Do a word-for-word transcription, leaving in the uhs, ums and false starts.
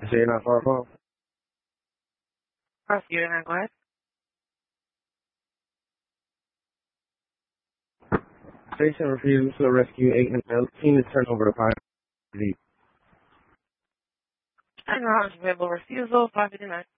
So you're not far from? Prosecutor, now go ahead. Station refused to rescue eight and team is turned over to Pine. Acknowledge verbal refusal, five fifty-nine.